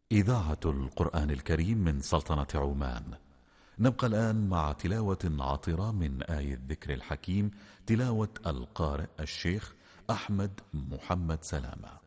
إذاعة القرآن الكريم من سلطنة عمان. نبقى الآن مع تلاوة عطرة من آية الذكر الحكيم، تلاوة القارئ الشيخ أحمد محمد سلامة.